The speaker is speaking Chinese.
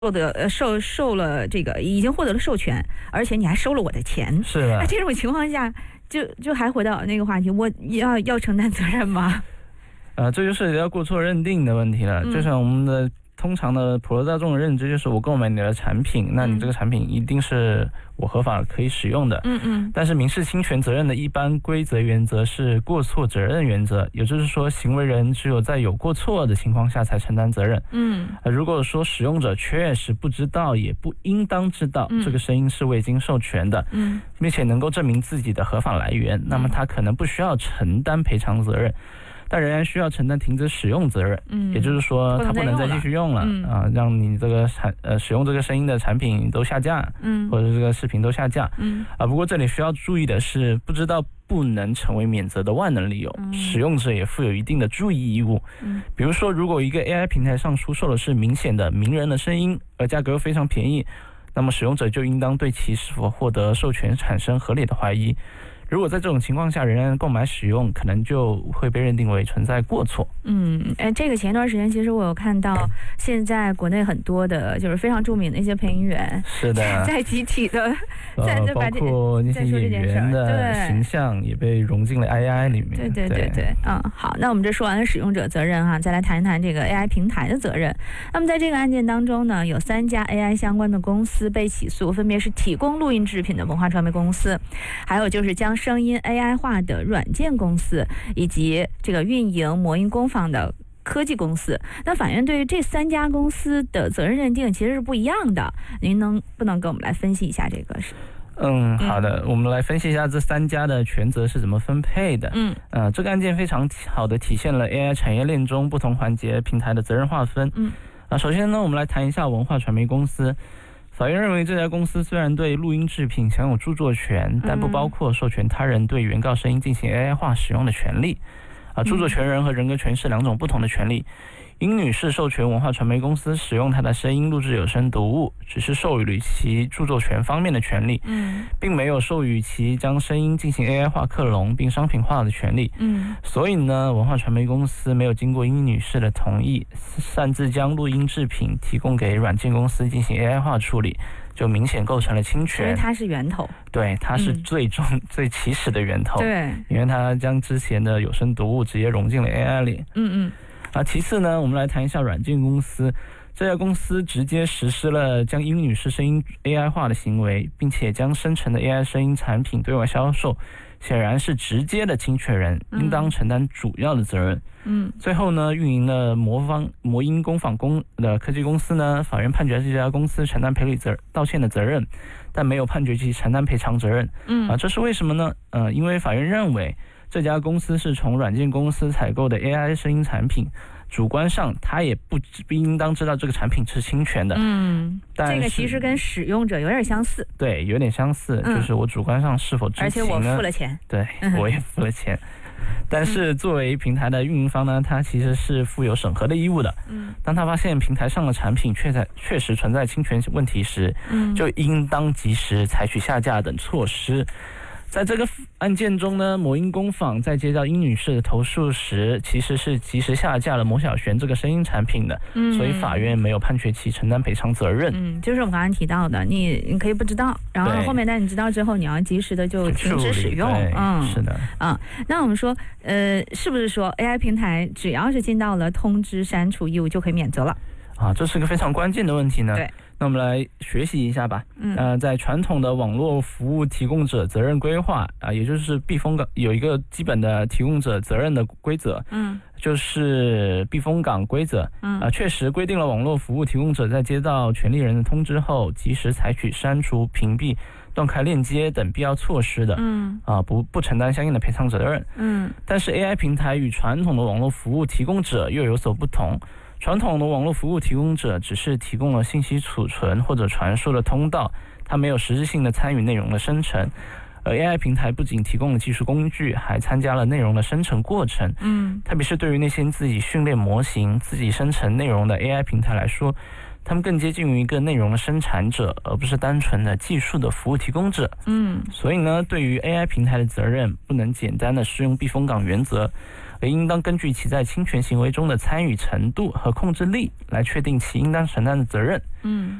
受了这个已经获得了授权，而且你还收了我的钱， 是的。 那这种情况下，就还回到那个话题，我要承担责任吗？ 这就涉及到过错认定的问题了。就像我们的通常的普罗大众的认知，就是我购买你的产品，那你这个产品一定是我合法可以使用的。但是民事侵权责任的一般规则原则是过错责任原则，也就是说，行为人只有在有过错的情况下才承担责任。如果说使用者确实不知道，也不应当知道这个声音是未经授权的，并且能够证明自己的合法来源，那么他可能不需要承担赔偿责任。但仍然需要承担停止使用责任，也就是说，它不能再继续用了让你这个使用这个声音的产品都下架，或者这个视频都下架，不过这里需要注意的是，不知道不能成为免责的万能理由，使用者也负有一定的注意义务。比如说，如果一个 AI 平台上出售的是明显的名人的声音，而价格又非常便宜，那么使用者就应当对其是否获得授权产生合理的怀疑。如果在这种情况下仍然购买使用，可能就会被认定为存在过错。 这个前一段时间其实我有看到，现在国内很多的就是非常著名的一些配音员， 是的， 在集体的包括那些演员的形象也被融进了 AI 里面。 对。好，那我们这说完了使用者责任哈，再来谈一谈这个 AI 平台的责任。那么在这个案件当中呢，有3家 AI 相关的公司被起诉，分别是提供录音制品的文化传媒公司，还有就是将声音 AI 化的软件公司，以及这个运营魔音工坊的科技公司。那法院对于这3家公司的责任认定其实是不一样的，您不能给我们来分析一下这个是？ 好的，我们来分析一下这3家的权责是怎么分配的。这个案件非常好的体现了 AI 产业链中不同环节平台的责任划分。首先呢，我们来谈一下文化传媒公司。法院认为，这家公司虽然对录音制品享有著作权，但不包括授权他人对原告声音进行 AI 化使用的权利。著作权人和人格权是2种不同的权利。殷女士授权文化传媒公司使用她的声音录制有声读物，只是授予其著作权方面的权利，并没有授予其将声音进行 AI 化克隆并商品化的权利。所以呢，文化传媒公司没有经过殷女士的同意，擅自将录音制品提供给软件公司进行 AI 化处理，就明显构成了侵权。 因为它是源头， 对，它是最起始的源头。 对， 因为它将之前的有声读物直接融进了 AI 里。其次呢，我们来谈一下软件公司。这家公司直接实施了将殷女士声音 AI 化的行为，并且将生成的 AI 声音产品对外销售，显然是直接的侵权人，应当承担主要的责任。最后呢，运营了魔音工坊的科技公司呢，法院判决这家公司承担赔礼道歉的责任，但没有判决其承担赔偿责任。这是为什么呢？因为法院认为这家公司是从软件公司采购的 AI 声音产品，主观上他也不应当知道这个产品是侵权的。但这个其实跟使用者有点相似。 对，有点相似，就是我主观上是否知情呢？ 而且我付了钱。 对，我也付了钱。但是作为平台的运营方呢，它其实是负有审核的义务的。当他发现平台上的产品确实存在侵权问题时，就应当及时采取下架等措施。在这个案件中呢，魔音工坊在接到殷女士的投诉时，其实是及时下架了魔小璇这个声音产品的，所以法院没有判决其承担赔偿责任。 就是我们刚才提到的，你可以不知道，然后后面但你知道之后，你要及时的就停止使用。 是的。 那我们说，是不是说 AI 平台只要是尽到了通知删除义务就可以免责了？ 这是个非常关键的问题呢。 对。 那我们来学习一下吧。在传统的网络服务提供者责任规划也就是避风港有一个基本的提供者责任的规则，就是避风港规则。确实规定了网络服务提供者在接到权利人的通知后，及时采取删除、屏蔽、断开链接等必要措施的，不承担相应的赔偿责任。但是 AI 平台与传统的网络服务提供者又有所不同。传统的网络服务提供者只是提供了信息储存或者传输的通道，它没有实质性的参与内容的生成。而 AI 平台不仅提供了技术工具，还参加了内容的生成过程。特别是对于那些自己训练模型、自己生成内容的 AI 平台来说，他们更接近于一个内容的生产者，而不是单纯的技术的服务提供者。所以呢，对于 AI 平台的责任，不能简单的适用避风港原则， 也应当根据其在侵权行为中的参与程度和控制力来确定其应当承担的责任。